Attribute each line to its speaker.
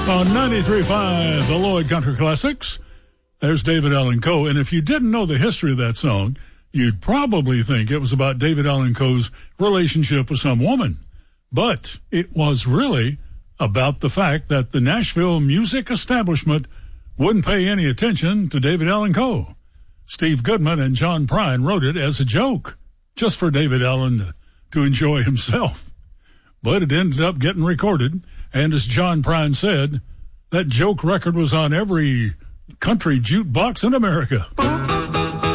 Speaker 1: On 93.5, the Lloyd Country Classics, there's David Allan Coe. And if you didn't know the history of that song, you'd probably think it was about David Allan Coe's relationship with some woman. But it was really about the fact that the Nashville music establishment wouldn't pay any attention to David Allan Coe. Steve Goodman and John Prine wrote it as a joke, just for David Allan to enjoy himself. But it ended up getting recorded. And as John Prine said, that joke record was on every country jukebox in America.